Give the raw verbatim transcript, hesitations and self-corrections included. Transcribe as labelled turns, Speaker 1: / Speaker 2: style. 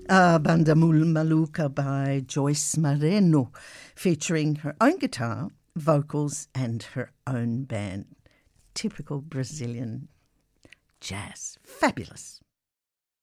Speaker 1: Uh, Banda Maluca by Joyce Moreno, featuring her own guitar, vocals and her own band. Typical Brazilian jazz. Fabulous.